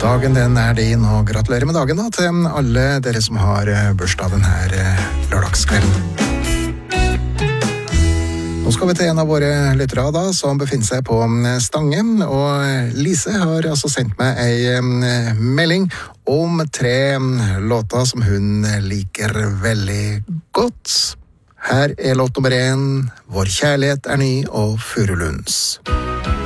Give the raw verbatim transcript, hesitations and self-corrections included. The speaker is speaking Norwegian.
Dagen den er din, og gratulerer med dagen da, til alle dere som har bursdag denne lørdagskvelden. Nå skal vi til en av våre lyttere da, som befinner seg på Stange, og Lise har altså sendt meg en melding om tre låter som hun liker veldig godt. Her er låt nummer én, Vår kjærlighet er ny og Furulunds.